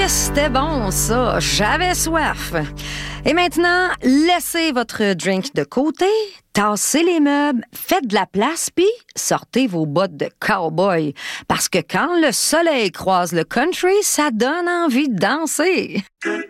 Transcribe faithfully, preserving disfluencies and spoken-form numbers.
c'était bon, ça. J'avais soif. Et maintenant, laissez votre drink de côté, tassez les meubles, faites de la place, puis sortez vos bottes de cowboy. Parce que quand le soleil croise le country, ça donne envie de danser.